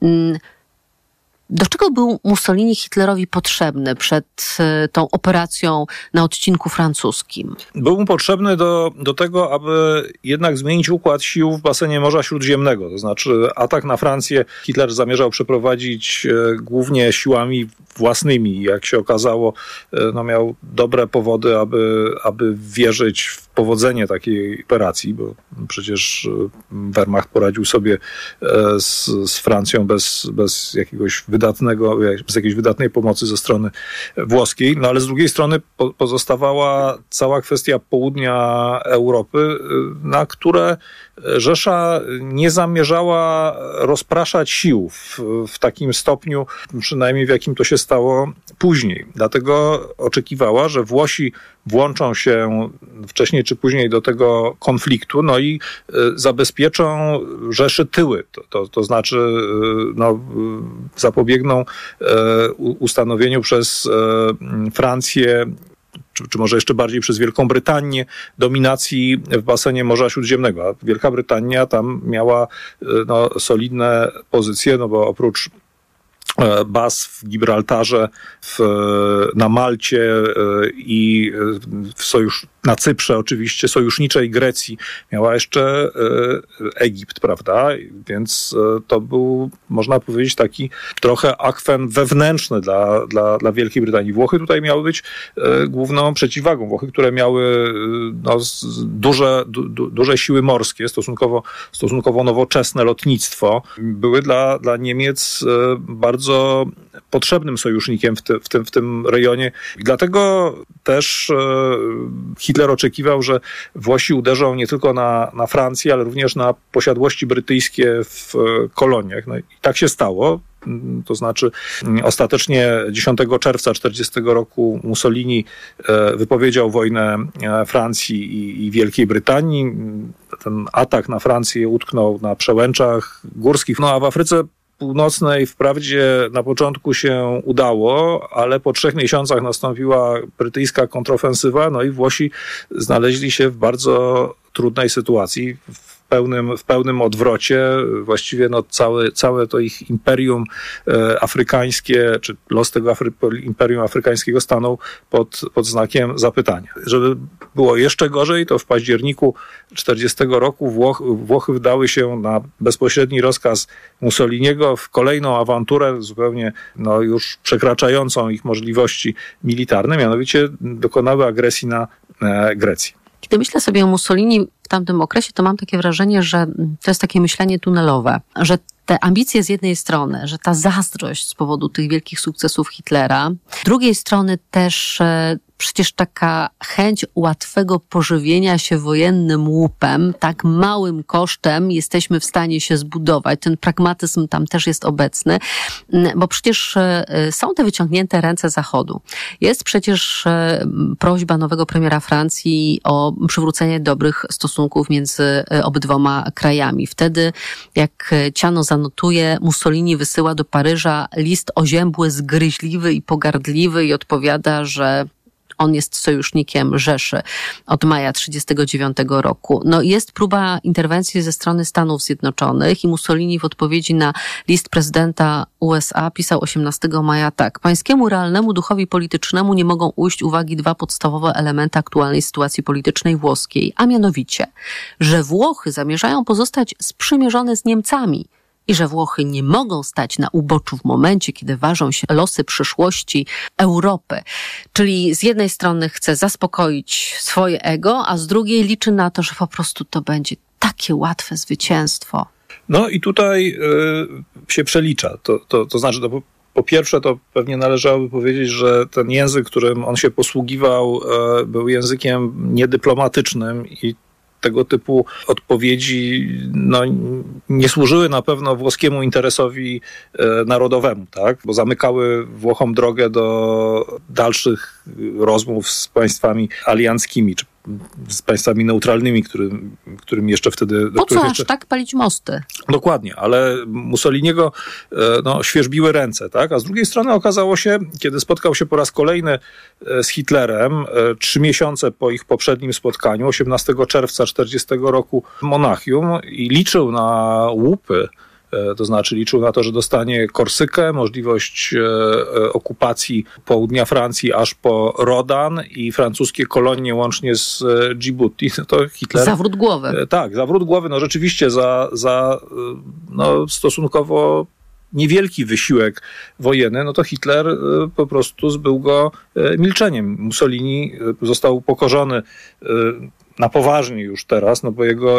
Speaker 19: Do czego był Mussolini Hitlerowi potrzebny przed tą operacją na odcinku francuskim?
Speaker 20: Był mu potrzebny do tego, aby jednak zmienić układ sił w basenie Morza Śródziemnego. To znaczy atak na Francję Hitler zamierzał przeprowadzić głównie siłami własnymi. Jak się okazało, miał dobre powody, aby wierzyć w powodzenie takiej operacji, bo przecież Wehrmacht poradził sobie z Francją bez jakiejś wydatnej pomocy ze strony włoskiej. No ale z drugiej strony pozostawała cała kwestia południa Europy, na które Rzesza nie zamierzała rozpraszać sił w takim stopniu, przynajmniej w jakim to się stało później. Dlatego oczekiwała, że Włosi włączą się wcześniej czy później do tego konfliktu, no i zabezpieczą Rzeszy tyły. To znaczy zapobiegną ustanowieniu przez Francję czy może jeszcze bardziej przez Wielką Brytanię, dominacji w basenie Morza Śródziemnego. A Wielka Brytania tam miała solidne pozycje, bo oprócz baz w Gibraltarze, na Malcie i na Cyprze oczywiście, sojuszniczej Grecji, miała jeszcze Egipt, prawda? Więc to był, można powiedzieć, taki trochę akwen wewnętrzny dla Wielkiej Brytanii. Włochy tutaj miały być główną przeciwwagą. Włochy, które miały duże siły morskie, stosunkowo nowoczesne lotnictwo, były dla Niemiec bardzo potrzebnym sojusznikiem w tym rejonie. I dlatego też Hitler oczekiwał, że Włosi uderzą nie tylko na Francję, ale również na posiadłości brytyjskie w koloniach. No i tak się stało. To znaczy ostatecznie 10 czerwca 1940 roku Mussolini wypowiedział wojnę Francji i Wielkiej Brytanii. Ten atak na Francję utknął na przełęczach górskich. No a w Afryce Północnej wprawdzie na początku się udało, ale po 3 miesiącach nastąpiła brytyjska kontrofensywa, no i Włosi znaleźli się w bardzo trudnej sytuacji, w pełnym odwrocie. Właściwie całe to ich imperium afrykańskie, czy los tego imperium afrykańskiego stanął pod znakiem zapytania. Żeby było jeszcze gorzej, to w październiku 1940 roku Włochy wdały się na bezpośredni rozkaz Mussoliniego w kolejną awanturę, zupełnie już przekraczającą ich możliwości militarne, mianowicie dokonały agresji na Grecję.
Speaker 19: Kiedy myślę sobie o Mussolini w tamtym okresie, to mam takie wrażenie, że to jest takie myślenie tunelowe, że te ambicje z jednej strony, że ta zazdrość z powodu tych wielkich sukcesów Hitlera, z drugiej strony też przecież taka chęć łatwego pożywienia się wojennym łupem, tak małym kosztem jesteśmy w stanie się zbudować. Ten pragmatyzm tam też jest obecny, bo przecież są te wyciągnięte ręce Zachodu. Jest przecież prośba nowego premiera Francji o przywrócenie dobrych stosunków między obydwoma krajami. Wtedy, jak Ciano zanotuje, Mussolini wysyła do Paryża list oziębły, zgryźliwy i pogardliwy i odpowiada, że on jest sojusznikiem Rzeszy od maja 1939 roku. Jest próba interwencji ze strony Stanów Zjednoczonych i Mussolini w odpowiedzi na list prezydenta USA pisał 18 maja tak. Pańskiemu realnemu duchowi politycznemu nie mogą ujść uwagi 2 podstawowe elementy aktualnej sytuacji politycznej włoskiej, a mianowicie, że Włochy zamierzają pozostać sprzymierzone z Niemcami i że Włochy nie mogą stać na uboczu w momencie, kiedy ważą się losy przyszłości Europy. Czyli z jednej strony chce zaspokoić swoje ego, a z drugiej liczy na to, że po prostu to będzie takie łatwe zwycięstwo.
Speaker 20: No i tutaj się przelicza. To znaczy, po pierwsze, to pewnie należałoby powiedzieć, że ten język, którym on się posługiwał, był językiem niedyplomatycznym i tego typu odpowiedzi nie służyły na pewno włoskiemu interesowi narodowemu, tak? Bo zamykały Włochom drogę do dalszych rozmów z państwami alianckimi, czy z państwami neutralnymi, którym jeszcze wtedy...
Speaker 19: Po co aż tak palić mosty?
Speaker 20: Dokładnie, ale Mussoliniego świerzbiły ręce, tak? A z drugiej strony okazało się, kiedy spotkał się po raz kolejny z Hitlerem, 3 miesiące po ich poprzednim spotkaniu, 18 czerwca 1940 roku w Monachium, i liczył na łupy, to znaczy liczył na to, że dostanie Korsykę, możliwość okupacji południa Francji aż po Rodan i francuskie kolonie łącznie z Djibouti. To Hitler...
Speaker 19: Zawrót głowy.
Speaker 20: Tak, zawrót głowy. No rzeczywiście za stosunkowo niewielki wysiłek wojenny, no to Hitler po prostu zbył go milczeniem. Mussolini został upokorzony na poważnie już teraz, no bo jego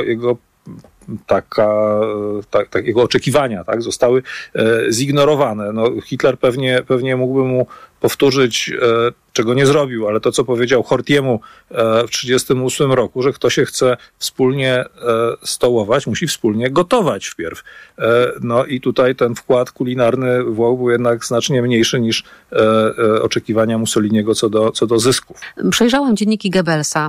Speaker 20: jego oczekiwania, tak, zostały zignorowane. No, Hitler pewnie mógłby mu powtórzyć, czego nie zrobił, ale to, co powiedział Horthyemu w 1938 roku, że kto się chce wspólnie stołować, musi wspólnie gotować wpierw. No i tutaj ten wkład kulinarny Włoch był jednak znacznie mniejszy niż oczekiwania Mussoliniego co do zysków.
Speaker 19: Przejrzałam dzienniki Goebbelsa.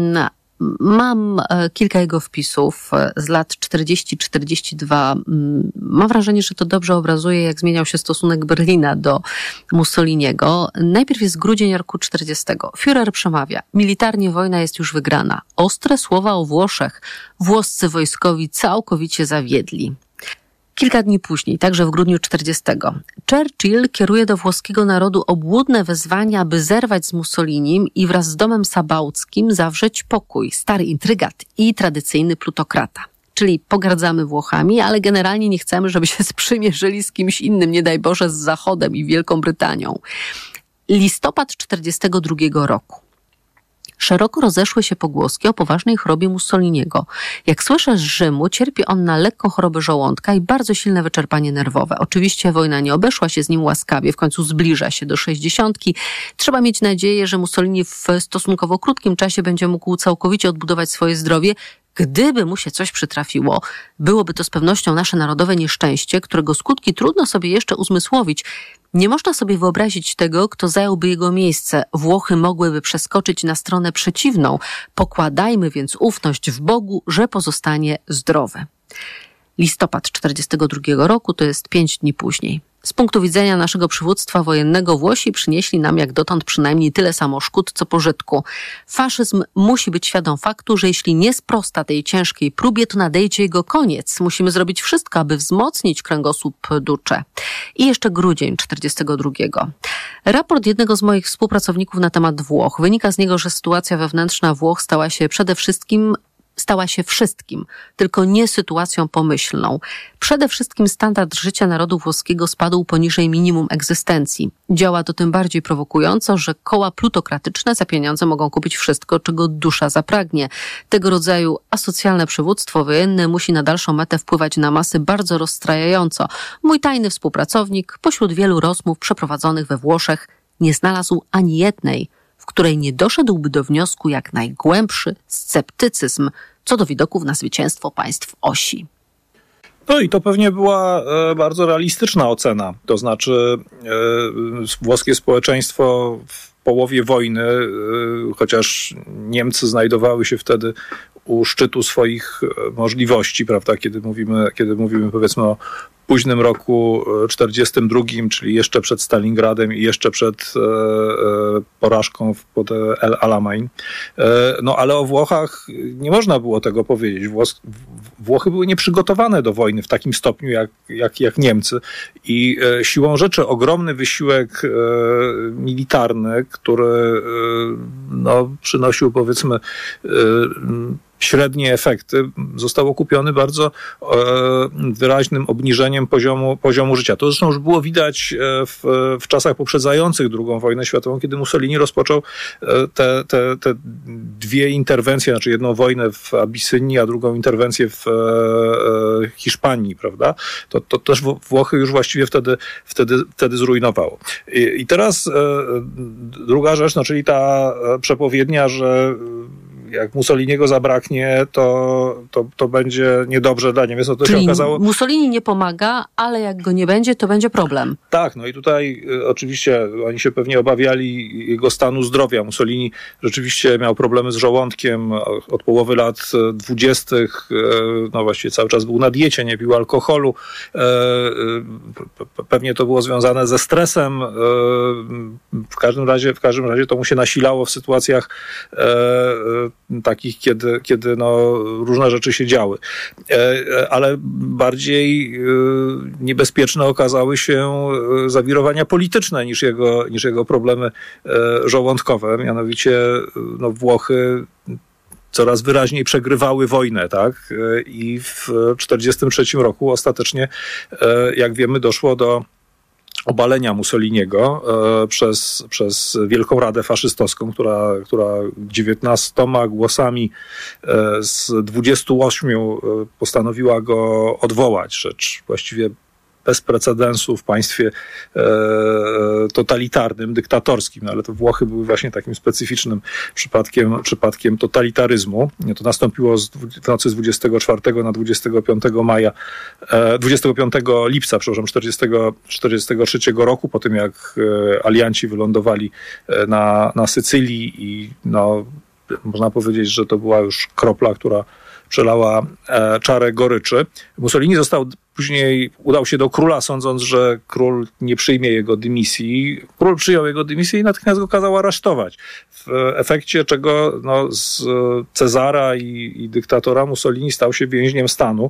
Speaker 19: Mam kilka jego wpisów z lat 40-42. Mam wrażenie, że to dobrze obrazuje, jak zmieniał się stosunek Berlina do Mussoliniego. Najpierw jest grudzień roku 40. Führer przemawia. Militarnie wojna jest już wygrana. Ostre słowa o Włoszech. Włoscy wojskowi całkowicie zawiedli. Kilka dni później, także w grudniu 40. Churchill kieruje do włoskiego narodu obłudne wezwania, by zerwać z Mussolinim i wraz z domem sabauckim zawrzeć pokój. Stary intrygat i tradycyjny plutokrata. Czyli pogardzamy Włochami, ale generalnie nie chcemy, żeby się sprzymierzyli z kimś innym, nie daj Boże, z Zachodem i Wielką Brytanią. Listopad 42 roku. Szeroko rozeszły się pogłoski o poważnej chorobie Mussoliniego. Jak słyszę z Rzymu, cierpi on na lekką chorobę żołądka i bardzo silne wyczerpanie nerwowe. Oczywiście wojna nie obeszła się z nim łaskawie, w końcu zbliża się do 60. Trzeba mieć nadzieję, że Mussolini w stosunkowo krótkim czasie będzie mógł całkowicie odbudować swoje zdrowie. Gdyby mu się coś przytrafiło, byłoby to z pewnością nasze narodowe nieszczęście, którego skutki trudno sobie jeszcze uzmysłowić. Nie można sobie wyobrazić tego, kto zająłby jego miejsce. Włochy mogłyby przeskoczyć na stronę przeciwną. Pokładajmy więc ufność w Bogu, że pozostanie zdrowy. Listopad 42 roku to jest 5 dni później. Z punktu widzenia naszego przywództwa wojennego Włosi przynieśli nam jak dotąd przynajmniej tyle samo szkód, co pożytku. Faszyzm musi być świadom faktu, że jeśli nie sprosta tej ciężkiej próbie, to nadejdzie jego koniec. Musimy zrobić wszystko, aby wzmocnić kręgosłup Duce. I jeszcze grudzień 42. Raport jednego z moich współpracowników na temat Włoch. Wynika z niego, że sytuacja wewnętrzna Włoch stała się wszystkim, tylko nie sytuacją pomyślną. Przede wszystkim standard życia narodu włoskiego spadł poniżej minimum egzystencji. Działa to tym bardziej prowokująco, że koła plutokratyczne za pieniądze mogą kupić wszystko, czego dusza zapragnie. Tego rodzaju asocjalne przywództwo wojenne musi na dalszą metę wpływać na masy bardzo rozstrajająco. Mój tajny współpracownik pośród wielu rozmów przeprowadzonych we Włoszech nie znalazł ani jednej, w której nie doszedłby do wniosku jak najgłębszy sceptycyzm co do widoków na zwycięstwo państw osi.
Speaker 20: No i to pewnie była bardzo realistyczna ocena. To znaczy włoskie społeczeństwo w połowie wojny, chociaż Niemcy znajdowały się wtedy u szczytu swoich możliwości, prawda, kiedy mówimy powiedzmy o późnym roku 42, czyli jeszcze przed Stalingradem i jeszcze przed porażką pod El Alamein. No ale o Włochach nie można było tego powiedzieć. Włochy były nieprzygotowane do wojny w takim stopniu jak Niemcy i siłą rzeczy ogromny wysiłek militarny, który przynosił powiedzmy średnie efekty, został okupiony bardzo wyraźnym obniżeniem poziomu życia. To zresztą już było widać w czasach poprzedzających II wojnę światową, kiedy Mussolini rozpoczął te dwie interwencje, znaczy jedną wojnę w Abysynii, a drugą interwencję w Hiszpanii, prawda? To też Włochy już właściwie wtedy zrujnowało. I teraz druga rzecz, no czyli ta przepowiednia, że jak Mussoliniego zabraknie, to będzie niedobrze dla Niemiec. No to
Speaker 19: czyli
Speaker 20: się okazało...
Speaker 19: Mussolini nie pomaga, ale jak go nie będzie, to będzie problem.
Speaker 20: Tak, no i tutaj oczywiście oni się pewnie obawiali jego stanu zdrowia. Mussolini rzeczywiście miał problemy z żołądkiem od połowy lat 20. No właściwie cały czas był na diecie, nie pił alkoholu. Pewnie to było związane ze stresem. W każdym razie to mu się nasilało w sytuacjach takich, kiedy no, różne rzeczy się działy. Ale bardziej niebezpieczne okazały się zawirowania polityczne niż jego problemy żołądkowe. Mianowicie no, Włochy coraz wyraźniej przegrywały wojnę, tak? I w 1943 roku ostatecznie, jak wiemy, doszło do obalenia Mussoliniego przez Wielką Radę Faszystowską, która 19 głosami z 28 postanowiła go odwołać. Rzecz właściwie bez precedensu w państwie totalitarnym, dyktatorskim, ale to Włochy były właśnie takim specyficznym przypadkiem totalitaryzmu. To nastąpiło w nocy z 24 na 25 lipca, 1943 roku, po tym jak alianci wylądowali na Sycylii i no, można powiedzieć, że to była już kropla, która przelała czarę goryczy. Mussolini później udał się do króla, sądząc, że król nie przyjmie jego dymisji. Król przyjął jego dymisję i natychmiast go kazał aresztować. W efekcie czego no, z Cezara i dyktatora Mussolini stał się więźniem stanu.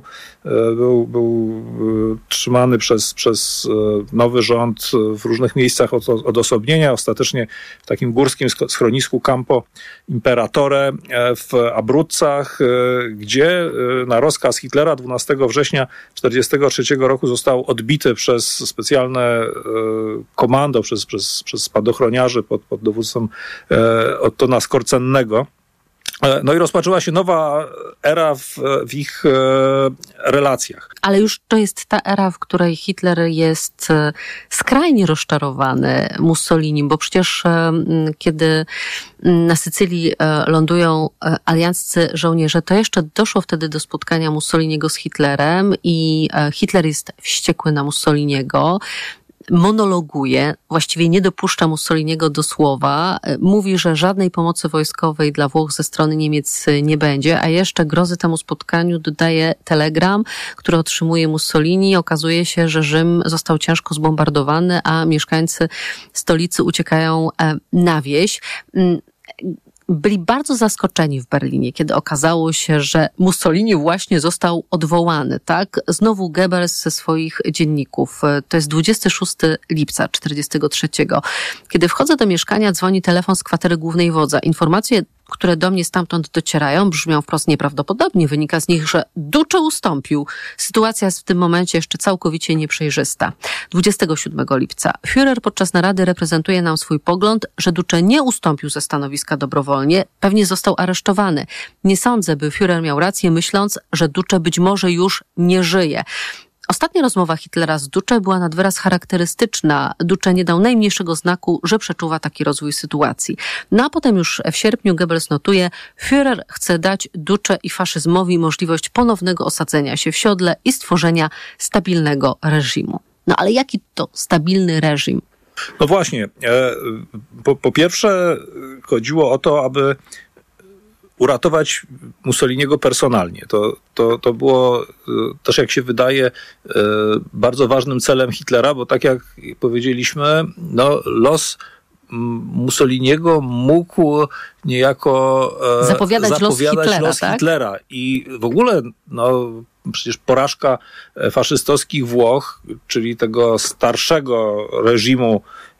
Speaker 20: Był trzymany przez nowy rząd w różnych miejscach odosobnienia, ostatecznie w takim górskim schronisku Campo Imperatore w Abruzzach, gdzie na rozkaz Hitlera 12 września 1943 roku został odbity przez specjalne komando, przez spadochroniarzy pod dowództwem Ottona Skorcennego. No i rozpoczęła się nowa era w ich relacjach.
Speaker 19: Ale już to jest ta era, w której Hitler jest skrajnie rozczarowany Mussolinim, bo przecież kiedy na Sycylii lądują alianccy żołnierze, to jeszcze doszło wtedy do spotkania Mussoliniego z Hitlerem i Hitler jest wściekły na Mussoliniego. Monologuje, właściwie nie dopuszcza Mussoliniego do słowa, mówi, że żadnej pomocy wojskowej dla Włoch ze strony Niemiec nie będzie, a jeszcze grozy temu spotkaniu dodaje telegram, który otrzymuje Mussolini. Okazuje się, że Rzym został ciężko zbombardowany, a mieszkańcy stolicy uciekają na wieś. Byli bardzo zaskoczeni w Berlinie, kiedy okazało się, że Mussolini właśnie został odwołany, tak? Znowu Goebbels ze swoich dzienników. To jest 26 lipca 1943. Kiedy wchodzę do mieszkania, dzwoni telefon z kwatery głównej wodza. Informacje, które do mnie stamtąd docierają, brzmią wprost nieprawdopodobnie. Wynika z nich, że Duce ustąpił. Sytuacja jest w tym momencie jeszcze całkowicie nieprzejrzysta. 27 lipca Führer podczas narady reprezentuje nam swój pogląd, że Duce nie ustąpił ze stanowiska dobrowolnie, pewnie został aresztowany. Nie sądzę, by Führer miał rację, myśląc, że Duce być może już nie żyje. Ostatnia rozmowa Hitlera z Duce była nad wyraz charakterystyczna. Duce nie dał najmniejszego znaku, że przeczuwa taki rozwój sytuacji. No a potem już w sierpniu Goebbels notuje, Führer chce dać Duce i faszyzmowi możliwość ponownego osadzenia się w siodle i stworzenia stabilnego reżimu. No ale jaki to stabilny reżim?
Speaker 20: No właśnie. Po pierwsze chodziło o to, aby uratować Mussoliniego personalnie. To było też, jak się wydaje, bardzo ważnym celem Hitlera, bo tak jak powiedzieliśmy, no, los Mussoliniego mógł niejako
Speaker 19: zapowiadać los
Speaker 20: Hitlera. I w ogóle no, przecież porażka faszystowskich Włoch, czyli tego starszego reżimu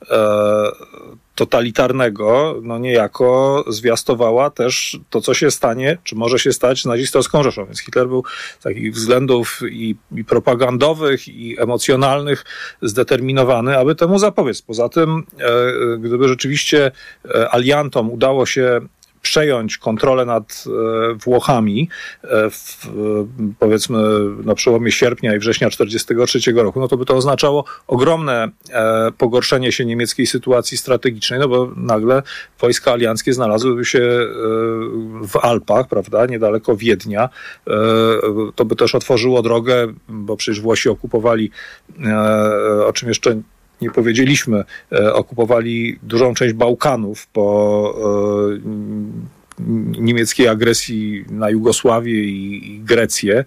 Speaker 20: totalitarnego, no niejako zwiastowała też to, co się stanie, czy może się stać z nazistowską Rzeszą. Więc Hitler był z takich względów i propagandowych, i emocjonalnych zdeterminowany, aby temu zapobiec. Poza tym, gdyby rzeczywiście aliantom udało się przejąć kontrolę nad Włochami powiedzmy na przełomie sierpnia i września 1943 roku, no to by to oznaczało ogromne pogorszenie się niemieckiej sytuacji strategicznej, no bo nagle wojska alianckie znalazłyby się w Alpach, prawda, niedaleko Wiednia. To by też otworzyło drogę, bo przecież Włosi okupowali, o czym jeszcze nie powiedzieliśmy, okupowali dużą część Bałkanów po niemieckiej agresji na Jugosławię i Grecję.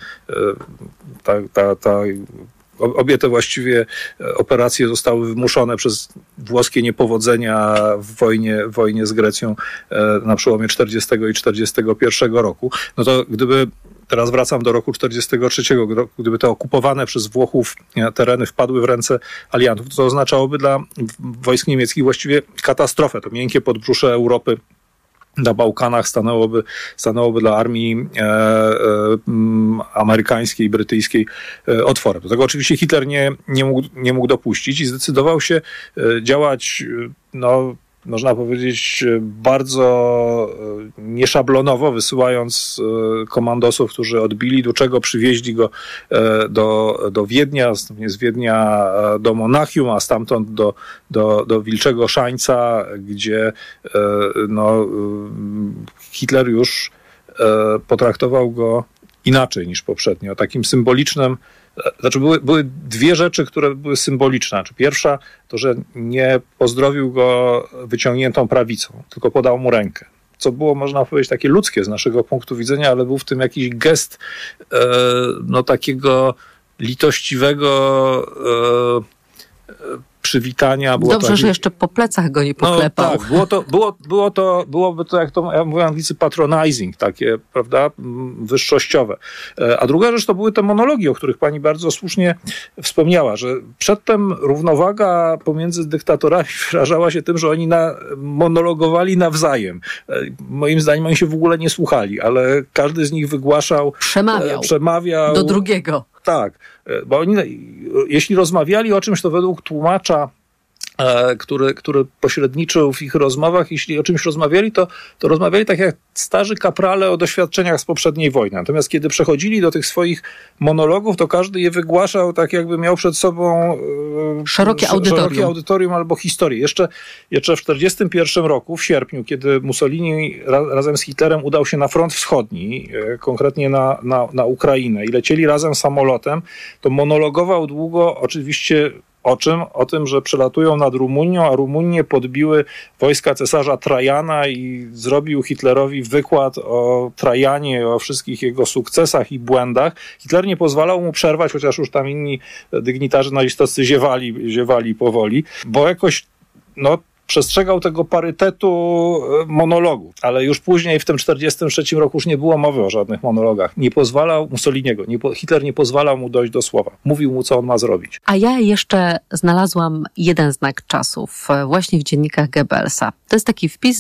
Speaker 20: Obie te właściwie operacje zostały wymuszone przez włoskie niepowodzenia w wojnie z Grecją na przełomie 40 i 41 roku. No to gdyby, teraz wracam do roku 43, gdyby te okupowane przez Włochów tereny wpadły w ręce aliantów, to oznaczałoby dla wojsk niemieckich właściwie katastrofę. To miękkie podbrzusze Europy na Bałkanach stanęłoby dla armii amerykańskiej, brytyjskiej otworem. Do tego oczywiście Hitler nie mógł dopuścić i zdecydował się działać, no, można powiedzieć, bardzo nieszablonowo, wysyłając komandosów, którzy odbili Duczego, przywieźli go do Wiednia, z Wiednia do Monachium, a stamtąd do Wilczego Szańca, gdzie no, Hitler już potraktował go inaczej niż poprzednio, takim symbolicznym. Znaczy były dwie rzeczy, które były symboliczne. Pierwsza to, że nie pozdrowił go wyciągniętą prawicą, tylko podał mu rękę. Co było, można powiedzieć, takie ludzkie z naszego punktu widzenia, ale był w tym jakiś gest no, takiego litościwego przywitania.
Speaker 19: Dobrze, że jeszcze po plecach go nie poklepał.
Speaker 20: No, tak, byłoby to, jak to mówią Anglicy, patronizing, takie, prawda, wyższościowe. A druga rzecz to były te monologi, o których pani bardzo słusznie wspomniała, że przedtem równowaga pomiędzy dyktatorami wyrażała się tym, że oni monologowali nawzajem. Moim zdaniem oni się w ogóle nie słuchali, ale każdy z nich wygłaszał, przemawiał do drugiego. Tak, bo oni, jeśli rozmawiali o czymś, to według tłumacza, który pośredniczył w ich rozmowach, jeśli o czymś rozmawiali, to rozmawiali tak jak starzy kaprale o doświadczeniach z poprzedniej wojny. Natomiast kiedy przechodzili do tych swoich monologów, to każdy je wygłaszał tak, jakby miał przed sobą szerokie audytorium albo historię. Jeszcze w 1941 roku, w sierpniu, kiedy Mussolini razem z Hitlerem udał się na front wschodni, konkretnie na Ukrainę i lecieli razem samolotem, to monologował długo, oczywiście o czym? O tym, że przelatują nad Rumunią, a Rumunię podbiły wojska cesarza Trajana i zrobił Hitlerowi wykład o Trajanie, o wszystkich jego sukcesach i błędach. Hitler nie pozwalał mu przerwać, chociaż już tam inni dygnitarze nazistowscy ziewali powoli, bo jakoś, no, przestrzegał tego parytetu monologu, ale już później w tym 1943 roku już nie było mowy o żadnych monologach. Nie pozwalał Mussoliniego, Hitler nie pozwalał mu dojść do słowa. Mówił mu, co on ma zrobić.
Speaker 19: A ja jeszcze znalazłam jeden znak czasów właśnie w dziennikach Goebbelsa. To jest taki wpis z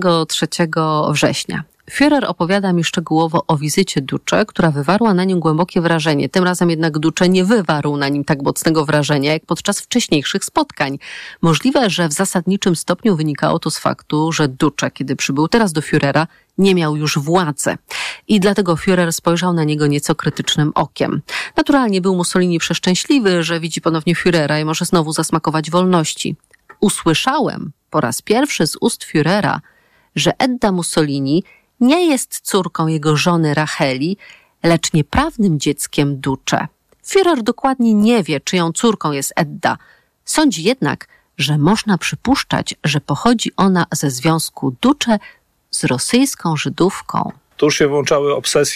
Speaker 19: 23 września. Führer opowiada mi szczegółowo o wizycie Duce, która wywarła na nim głębokie wrażenie. Tym razem jednak Duce nie wywarł na nim tak mocnego wrażenia, jak podczas wcześniejszych spotkań. Możliwe, że w zasadniczym stopniu wynikało to z faktu, że Duce, kiedy przybył teraz do Führera, nie miał już władzy. I dlatego Führer spojrzał na niego nieco krytycznym okiem. Naturalnie był Mussolini przeszczęśliwy, że widzi ponownie Führera i może znowu zasmakować wolności. Usłyszałem po raz pierwszy z ust Führera, że Edda Mussolini nie jest córką jego żony Racheli, lecz nieprawnym dzieckiem Duce. Führer dokładnie nie wie, czyją córką jest Edda. Sądzi jednak, że można przypuszczać, że pochodzi ona ze związku Duce z rosyjską Żydówką.
Speaker 20: Tu już się włączały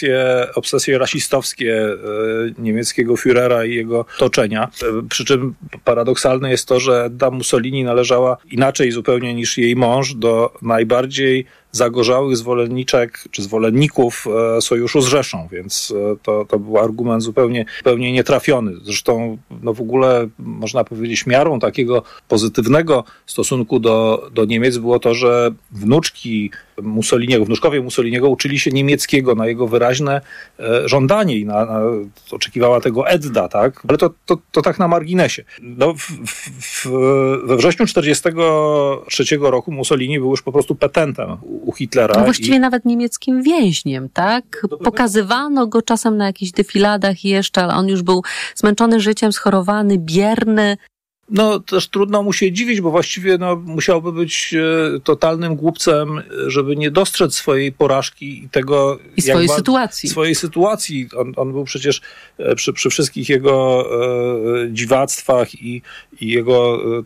Speaker 20: obsesje rasistowskie niemieckiego Führera i jego otoczenia. Przy czym paradoksalne jest to, że Edda Mussolini należała inaczej zupełnie niż jej mąż do najbardziej zagorzałych zwolenniczek czy zwolenników sojuszu z Rzeszą, więc to był argument zupełnie nietrafiony. Zresztą w ogóle można powiedzieć miarą takiego pozytywnego stosunku do Niemiec było to, że wnuczkowie Mussoliniego uczyli się niemieckiego na jego wyraźne żądanie i oczekiwała tego Edda, tak? Ale to tak na marginesie. We wrześniu 1943 roku Mussolini był już po prostu petentem u Hitlera.
Speaker 19: No właściwie nawet niemieckim więźniem, tak? Pokazywano go czasem na jakichś defiladach jeszcze, ale on już był zmęczony życiem, schorowany, bierny.
Speaker 20: No też trudno mu się dziwić, bo właściwie musiałby być totalnym głupcem, żeby nie dostrzec swojej porażki i tego...
Speaker 19: I swojej
Speaker 20: sytuacji. On był przecież przy wszystkich jego dziwactwach i jego